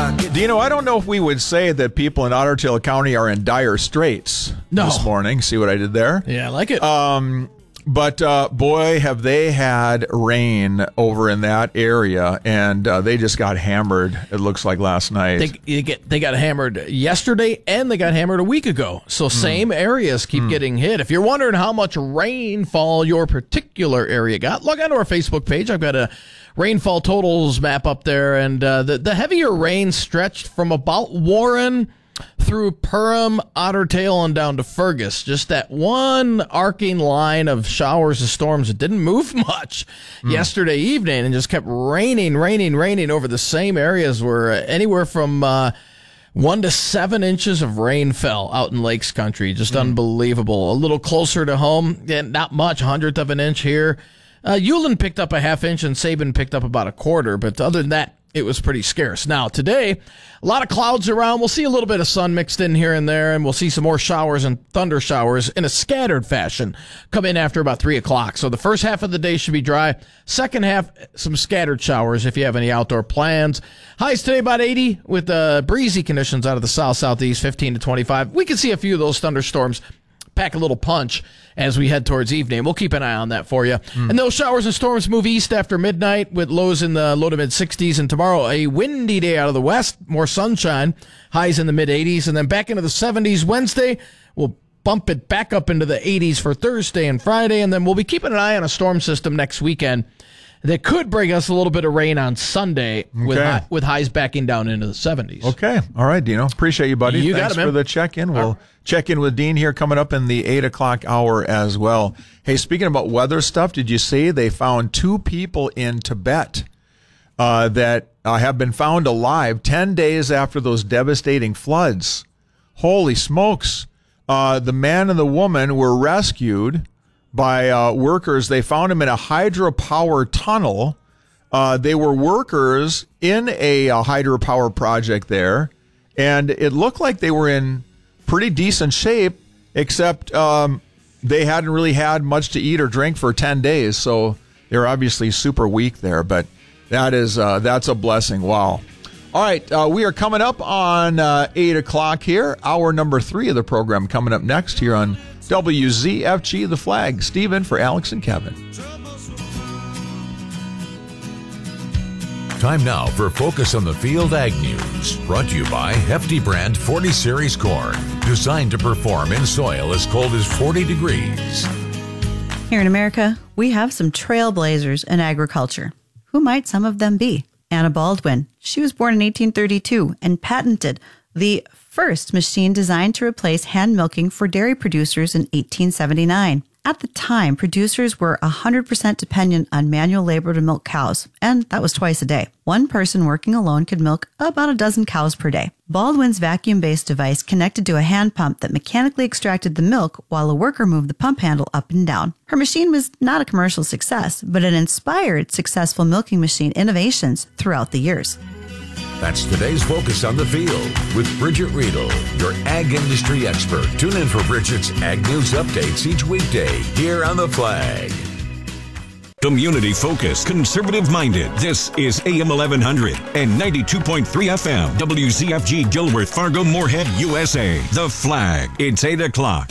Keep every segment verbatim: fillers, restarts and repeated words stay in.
Dino, I don't know if we would say that people in Otter Tail County are in dire straits no. this morning. See what I did there? Yeah, I like it. Um, but, uh, boy, have they had rain over in that area, and uh, they just got hammered, it looks like, last night. They, they, get, they got hammered yesterday, and they got hammered a week ago. So same mm. areas keep mm. getting hit. If you're wondering how much rainfall your particular area got, log on to our Facebook page. I've got a rainfall totals map up there, and uh, the, the heavier rain stretched from about Warren through Perham, Otter Tail, and down to Fergus. Just that one arcing line of showers and storms that didn't move much mm. yesterday evening and just kept raining, raining, raining over the same areas where uh, anywhere from uh, one to seven inches of rain fell out in Lakes Country. Just mm. unbelievable. A little closer to home, yeah, not much, hundredth of an inch here. Uh, Hewlin picked up a half inch and Sabin picked up about a quarter, but other than that, it was pretty scarce. Now, today, a lot of clouds around. We'll see a little bit of sun mixed in here and there, and we'll see some more showers and thunder showers in a scattered fashion come in after about three o'clock. So the first half of the day should be dry. Second half, some scattered showers if you have any outdoor plans. Highs today about eighty with uh, breezy conditions out of the south-southeast, fifteen to twenty-five. We can see a few of those thunderstorms pack a little punch as we head towards evening. We'll keep an eye on that for you. Mm. And those showers and storms move east after midnight with lows in the low to mid sixties. And tomorrow, a windy day out of the west, more sunshine, highs in the mid eighties. And then back into the seventies Wednesday. We'll bump it back up into the eighties for Thursday and Friday. And then we'll be keeping an eye on a storm system next weekend that could bring us a little bit of rain on Sunday okay. with high, with highs backing down into the seventies. Okay. All right, Dino. Appreciate you, buddy. You Thanks got it, man. for the check-in. We'll right. check in with Dean here coming up in the eight o'clock hour as well. Hey, speaking about weather stuff, did you see they found two people in Tibet uh, that uh, have been found alive ten days after those devastating floods? Holy smokes. Uh, the man and the woman were rescued by uh, workers. They found him in a hydropower tunnel. Uh, they were workers in a, a hydropower project there, and it looked like they were in pretty decent shape, except um, they hadn't really had much to eat or drink for ten days, so they were obviously super weak there, but that is uh, that's a blessing. Wow. All right, uh, we are coming up on uh, eight o'clock here, hour number three of the program coming up next here on W Z F G, The Flag. Stephen for Alex and Kevin. Time now for Focus on the Field Ag News. Brought to you by Hefty Brand forty Series Corn. Designed to perform in soil as cold as forty degrees. Here in America, we have some trailblazers in agriculture. Who might some of them be? Anna Baldwin. She was born in eighteen thirty-two and patented the first machine designed to replace hand milking for dairy producers in eighteen seventy-nine. At the time, producers were one hundred percent dependent on manual labor to milk cows, and that was twice a day. One person working alone could milk about a dozen cows per day. Baldwin's vacuum-based device connected to a hand pump that mechanically extracted the milk while a worker moved the pump handle up and down. Her machine was not a commercial success, but it inspired successful milking machine innovations throughout the years. That's today's Focus on the Field with Bridget Riedel, your ag industry expert. Tune in for Bridget's Ag News updates each weekday here on The Flag. Community focused, conservative minded. This is A M eleven hundred and ninety-two point three F M. W Z F G Gilworth, Fargo, Moorhead, U S A. The Flag. It's eight o'clock.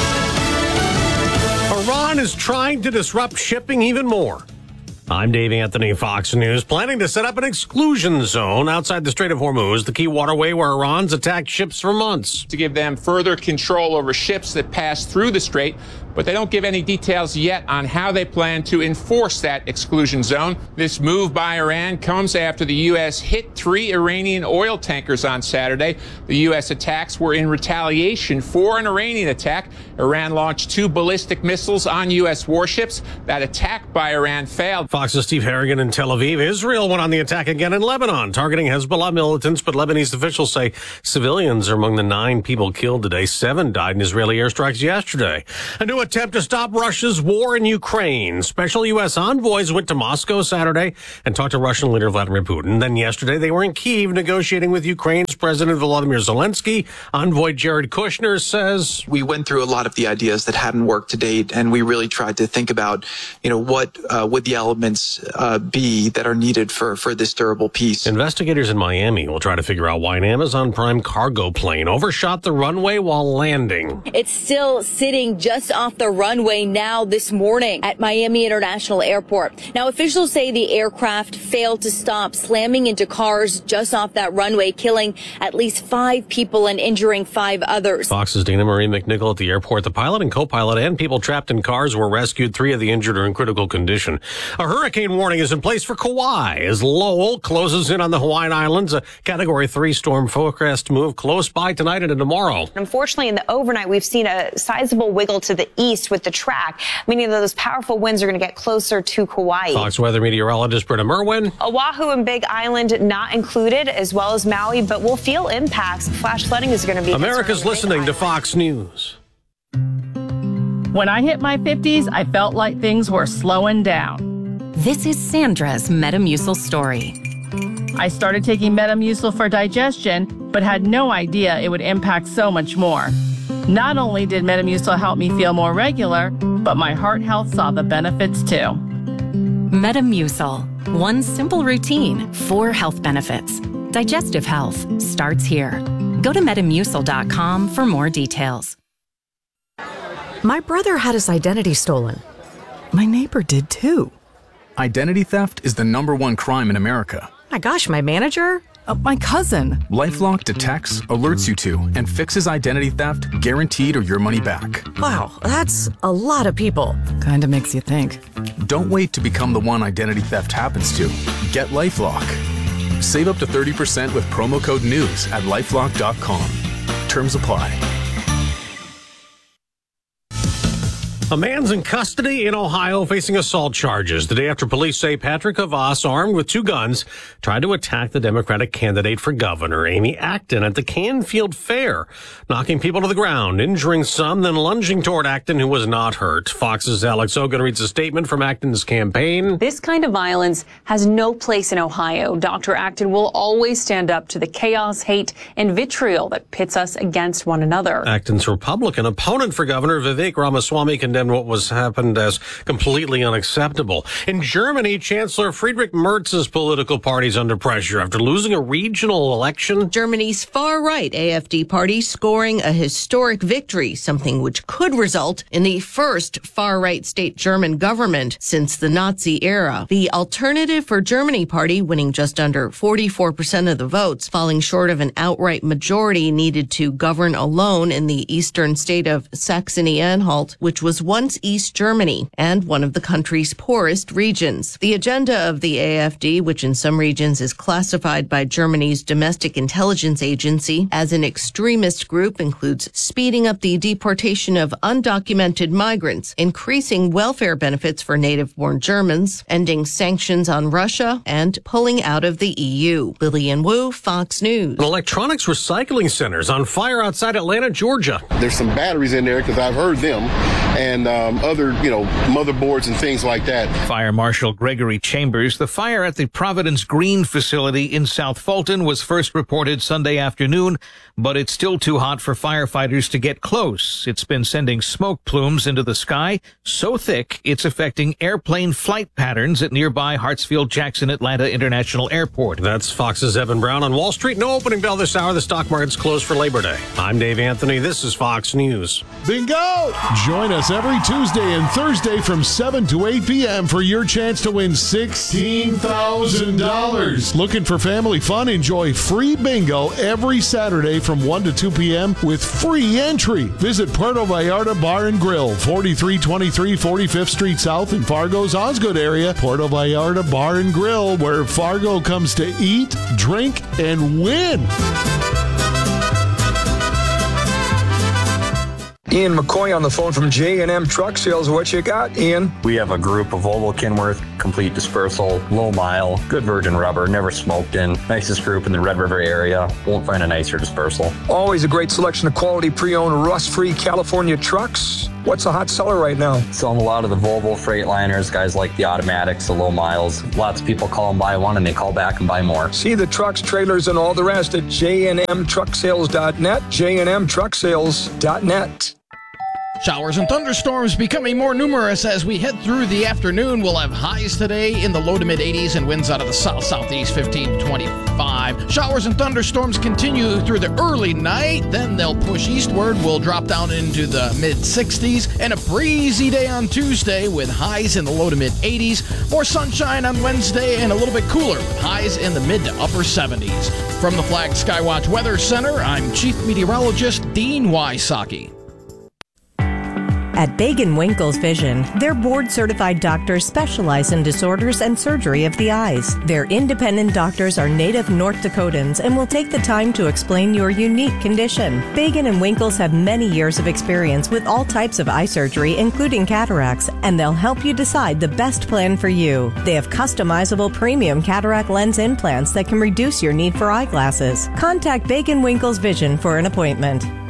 Iran is trying to disrupt shipping even more. I'm Dave Anthony, Fox News, planning to set up an exclusion zone outside the Strait of Hormuz, the key waterway where Iran's attacked ships for months. To give them further control over ships that pass through the strait, but they don't give any details yet on how they plan to enforce that exclusion zone. This move by Iran comes after the U S hit three Iranian oil tankers on Saturday. The U S attacks were in retaliation for an Iranian attack. Iran launched two ballistic missiles on U S warships. That attack by Iran failed. Fox's Steve Harrigan in Tel Aviv. Israel went on the attack again in Lebanon, targeting Hezbollah militants, but Lebanese officials say civilians are among the nine people killed today. Seven died in Israeli airstrikes yesterday. A new attempt to stop Russia's war in Ukraine. Special U S envoys went to Moscow Saturday and talked to Russian leader Vladimir Putin. Then yesterday, they were in Kyiv negotiating with Ukraine's President Volodymyr Zelensky. Envoy Jared Kushner says, we went through a lot of the ideas that hadn't worked to date, and we really tried to think about, you know, what uh, would the elements uh, be that are needed for, for this durable peace. Investigators in Miami will try to figure out why an Amazon Prime cargo plane overshot the runway while landing. It's still sitting just off the runway now this morning at Miami International Airport. Now, officials say the aircraft failed to stop, slamming into cars just off that runway, killing at least five people and injuring five others. Fox's Dana Marie McNichol at the airport. The pilot and co-pilot and people trapped in cars were rescued. Three of the injured are in critical condition. A hurricane warning is in place for Kauai as Lowell closes in on the Hawaiian Islands. A Category three storm forecast move close by tonight and tomorrow. Unfortunately, in the overnight, we've seen a sizable wiggle to the east with the track, meaning that those powerful winds are going to get closer to Kauai. Fox weather meteorologist Britta Merwin. Oahu and Big Island not included, as well as Maui, but we'll feel impacts. Flash flooding is going to be America's listening to Fox News. When I hit my fifties, I felt like things were slowing down. This is Sandra's Metamucil story. I started taking Metamucil for digestion, but had no idea it would impact so much more. Not only did Metamucil help me feel more regular, but my heart health saw the benefits too. Metamucil. One simple routine, four health benefits. Digestive health starts here. Go to metamucil dot com for more details. My brother had his identity stolen. My neighbor did too. Identity theft is the number one crime in America. My gosh, my manager? Uh, my cousin. LifeLock detects, alerts you to, and fixes identity theft, guaranteed or your money back. Wow, that's a lot of people. Kinda makes you think. Don't wait to become the one identity theft happens to. Get LifeLock. Save up to thirty percent with promo code NEWS at lifelock dot com. Terms apply. A man's in custody in Ohio facing assault charges the day after police say Patrick Havas, armed with two guns, tried to attack the Democratic candidate for governor, Amy Acton, at the Canfield Fair, knocking people to the ground, injuring some, then lunging toward Acton, who was not hurt. Fox's Alex Ogun reads a statement from Acton's campaign. This kind of violence has no place in Ohio. Doctor Acton will always stand up to the chaos, hate, and vitriol that pits us against one another. Acton's Republican opponent for governor, Vivek Ramaswamy, condemned what was happened as completely unacceptable. In Germany, Chancellor Friedrich Merz's political party is under pressure after losing a regional election. Germany's far-right A F D party scoring a historic victory, something which could result in the first far-right state German government since the Nazi era. The Alternative for Germany party winning just under forty-four percent of the votes, falling short of an outright majority needed to govern alone in the eastern state of Saxony-Anhalt, which was once East Germany and one of the country's poorest regions. The agenda of the A F D, which in some regions is classified by Germany's domestic intelligence agency as an extremist group, includes speeding up the deportation of undocumented migrants, increasing welfare benefits for native-born Germans, ending sanctions on Russia, and pulling out of the E U. Lillian Wu, Fox News. An electronics recycling center is on fire outside Atlanta, Georgia. There's some batteries in there because I've heard them. And And um, other, you know, motherboards and things like that. Fire Marshal Gregory Chambers. The fire at the Providence Green facility in South Fulton was first reported Sunday afternoon, but it's still too hot for firefighters to get close. It's been sending smoke plumes into the sky so thick it's affecting airplane flight patterns at nearby Hartsfield-Jackson Atlanta International Airport. That's Fox's Evan Brown on Wall Street. No opening bell this hour. The stock market's closed for Labor Day. I'm Dave Anthony. This is Fox News. Bingo! Join us every Tuesday and Thursday from seven to eight p.m. for your chance to win sixteen thousand dollars. Looking for family fun? Enjoy free bingo every Saturday from one to two p.m. with free entry. Visit Puerto Vallarta Bar and Grill, forty-three twenty-three forty-fifth Street South in Fargo's Osgood area. Puerto Vallarta Bar and Grill, where Fargo comes to eat, drink, and win. Ian McCoy on the phone from J and M Truck Sales. What you got, Ian? We have a group of Volvo Kenworth, complete dispersal, low mile, good virgin rubber, never smoked in. Nicest group in the Red River area. Won't find a nicer dispersal. Always a great selection of quality pre-owned, rust-free California trucks. What's a hot seller right now? Selling a lot of the Volvo Freightliners, guys like the automatics, the low miles. Lots of people call and buy one, and they call back and buy more. See the trucks, trailers, and all the rest at J and M truck sales dot net, J and M truck sales dot net. Showers and thunderstorms becoming more numerous as we head through the afternoon. We'll have highs today in the low to mid eighties and winds out of the south-southeast fifteen to twenty-five. Showers and thunderstorms continue through the early night. Then they'll push eastward. We'll drop down into the mid sixties. And a breezy day on Tuesday with highs in the low to mid eighties. More sunshine on Wednesday and a little bit cooler with highs in the mid to upper seventies. From the Flag Skywatch Weather Center, I'm Chief Meteorologist Dean Wysocki. At Bagan Winkles Vision, their board-certified doctors specialize in disorders and surgery of the eyes. Their independent doctors are native North Dakotans and will take the time to explain your unique condition. Bagan and Winkles have many years of experience with all types of eye surgery, including cataracts, and they'll help you decide the best plan for you. They have customizable premium cataract lens implants that can reduce your need for eyeglasses. Contact Bagan Winkles Vision for an appointment.